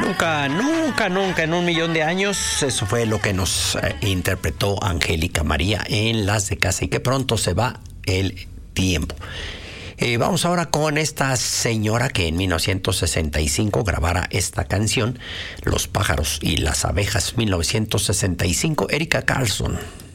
Nunca, nunca, nunca en 1,000,000 de años. Eso fue lo que nos interpretó Angélica María en Las de Casa, y que pronto se va el tiempo. Vamos ahora con esta señora que en 1965 grabara esta canción, Los pájaros y las abejas, 1965, Erika Carlson.